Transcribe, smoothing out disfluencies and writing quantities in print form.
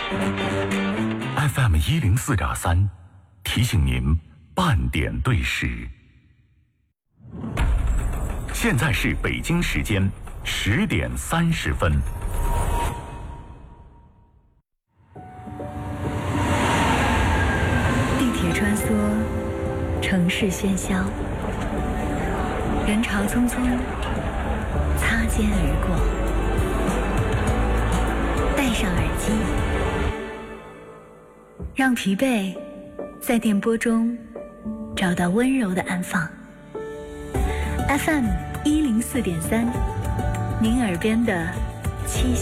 FM 104.3，提醒您半点对时。现在是北京时间10点30分。 地铁穿梭，城市喧嚣，人潮匆匆，擦肩而过。戴上耳机，让疲惫在电波中找到温柔的安放。FM 104.3，您耳边的七